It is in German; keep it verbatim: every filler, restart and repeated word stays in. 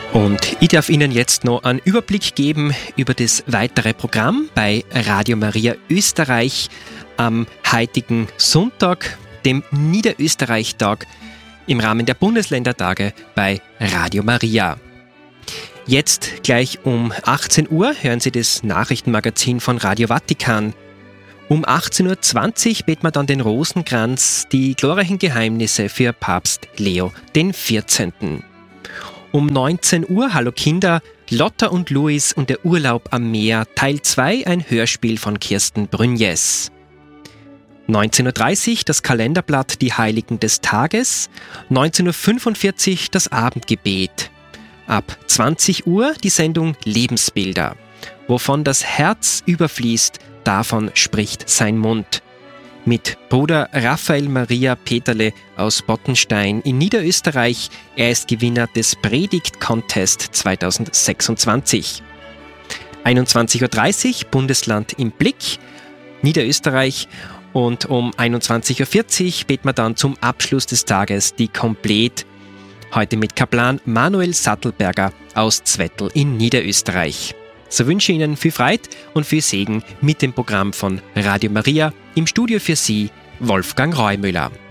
Und ich darf Ihnen jetzt noch einen Überblick geben über das weitere Programm bei Radio Maria Österreich am heutigen Sonntag, dem Niederösterreich-Tag im Rahmen der Bundesländertage bei Radio Maria. Jetzt gleich um achtzehn Uhr hören Sie das Nachrichtenmagazin von Radio Vatikan. Um achtzehn Uhr zwanzig beten wir dann den Rosenkranz, die glorreichen Geheimnisse für Papst Leo den vierzehnten. Um neunzehn Uhr, hallo Kinder, Lotta und Luis und der Urlaub am Meer, Teil zwei, ein Hörspiel von Kirsten Brünjes. neunzehn Uhr dreißig, das Kalenderblatt Die Heiligen des Tages, neunzehn Uhr fünfundvierzig, das Abendgebet. Ab zwanzig Uhr die Sendung Lebensbilder. Wovon das Herz überfließt, davon spricht sein Mund. Mit Bruder Raphael Maria Peterle aus Bottenstein in Niederösterreich. Er ist Gewinner des Predigt-Contest zweitausendsechsundzwanzig. einundzwanzig Uhr dreißig, Bundesland im Blick, Niederösterreich. Und um einundzwanzig Uhr vierzig beten wir dann zum Abschluss des Tages die Komplett. Heute mit Kaplan Manuel Sattelberger aus Zwettl in Niederösterreich. So wünsche ich Ihnen viel Freude und viel Segen mit dem Programm von Radio Maria. Im Studio für Sie Wolfgang Reumüller.